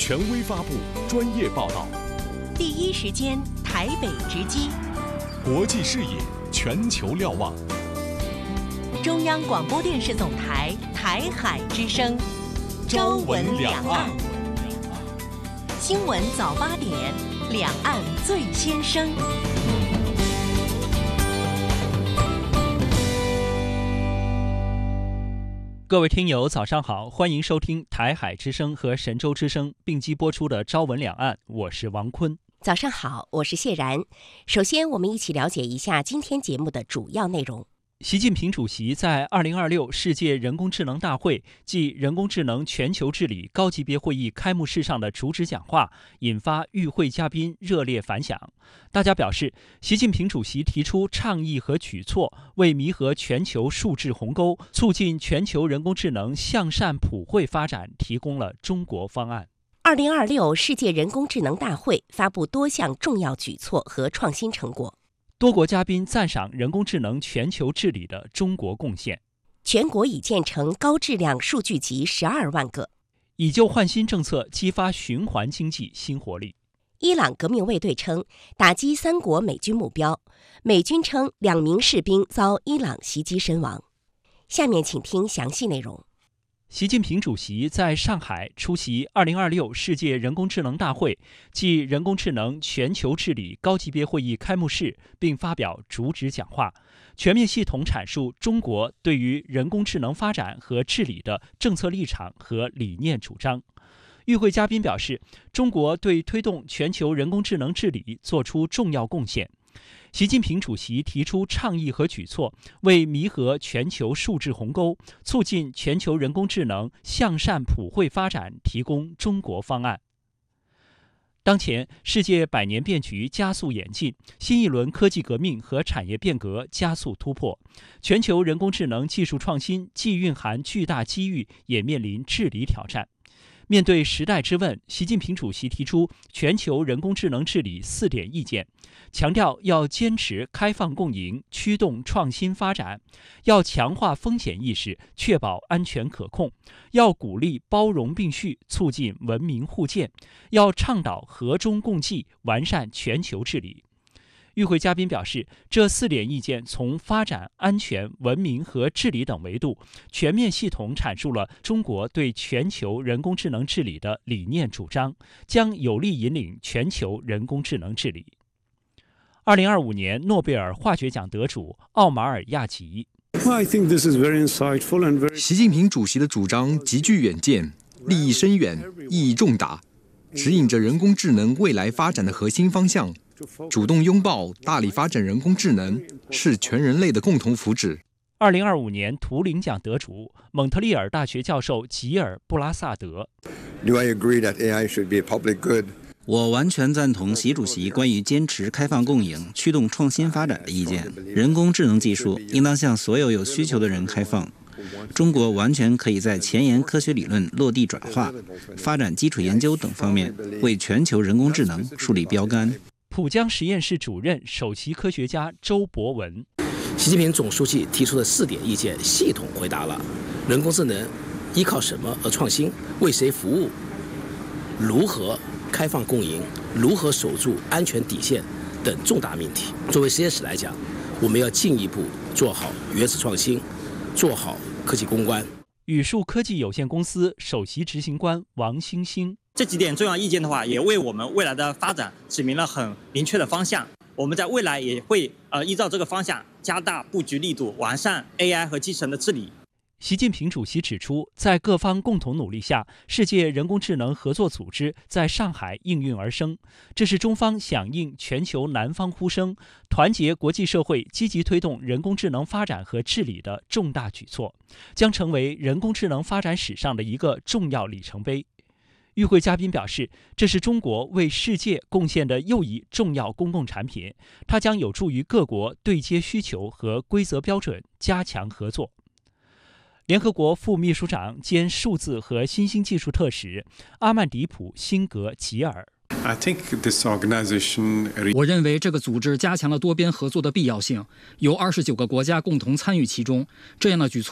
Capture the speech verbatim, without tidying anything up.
权威发布，专业报道， 第一时间台北直击， 国际视野，全球瞭望。 中央广播电视总台台海之声，朝闻两岸。新闻早八点，两岸最先声。 各位听友早上好，欢迎收听台海之声和神州之声并机播出的朝闻两岸，我是王坤。 早上好，我是谢然。首先我们一起了解一下今天节目的主要内容。 习近平主席在二零二六世界人工智能大会暨人工智能全球治理高级别会议开幕式上的主旨讲话，引发与会嘉宾热烈反响。大家表示，习近平主席提出倡议和举措，为弥合全球数字鸿沟，促进全球人工智能向善普惠发展提供了中国方案。 二零二六世界人工智能大会发布多项重要举措和创新成果。 多国嘉宾赞赏人工智能全球治理的中国贡献。 全国已建成高质量数据集十二万个。 以旧换新政策激发循环经济新活力。 伊朗革命卫队称打击三国美军目标，美军称两名士兵遭伊朗袭击身亡。下面请听详细内容。 习近平主席在上海出席二零二六世界人工智能大会暨人工智能全球治理高级别会议开幕式，并发表主旨讲话，全面系统阐述中国对于人工智能发展和治理的政策立场和理念主张。与会嘉宾表示，中国对推动全球人工智能治理作出重要贡献。习近平主席提出倡议和举措，为弥合全球数字鸿沟，促进全球人工智能向善普惠发展提供中国方案。当前，世界百年变局加速演进，新一轮科技革命和产业变革加速突破，全球人工智能技术创新既蕴含巨大机遇，也面临治理挑战。面对时代之问，习近平主席提出全球人工智能治理四点意见，强调要坚持开放共赢，驱动创新发展，要强化风险意识，确保安全可控，要鼓励包容并蓄，促进文明互鉴，要倡导和衷共济，完善全球治理。与会嘉宾表示，这四点意见从发展、安全、文明和治理等维度，全面系统阐述了中国对全球人工智能治理的理念主张，将有力引领全球人工智能治理。二零二五年诺贝尔化学奖得主奥马尔亚吉。 习近平主席的主张极具远见，立意深远，意义重大，指引着人工智能未来发展的核心方向。主动拥抱、大力发展人工智能，是全人类的共同福祉。 二零二五年图灵奖得主蒙特利尔大学教授吉尔布拉萨德。 Do I agree that A I should be a public good? 我完全赞同习主席关于坚持开放共赢、驱动创新发展的意见。人工智能技术应当向所有有需求的人开放。中国完全可以在前沿科学理论落地转化、发展基础研究等方面，为全球人工智能树立标杆。 浦江实验室主任、首席科学家周博文。 习近平总书记提出的四点意见，系统回答了人工智能依靠什么而创新、为谁服务、如何开放共赢、如何守住安全底线等重大命题。作为实验室来讲，我们要进一步做好原始创新，做好科技攻关。 宇树科技有限公司首席执行官王星星。 这几点重要意见的话，也为我们未来的发展指明了很明确的方向。我们在未来也会呃依照这个方向加大布局力度，完善 A I 和机器人的治理。 习近平主席指出，在各方共同努力下，世界人工智能合作组织在上海应运而生。这是中方响应全球南方呼声，团结国际社会积极推动人工智能发展和治理的重大举措，将成为人工智能发展史上的一个重要里程碑。与会嘉宾表示，这是中国为世界贡献的又一重要公共产品，它将有助于各国对接需求和规则标准，加强合作。联合国副秘书长兼数字和新兴技术特使阿曼迪普·辛格吉尔。 我认为这个组织加强了多边合作的必要性，由二十九个国家共同参与其中，这样的举措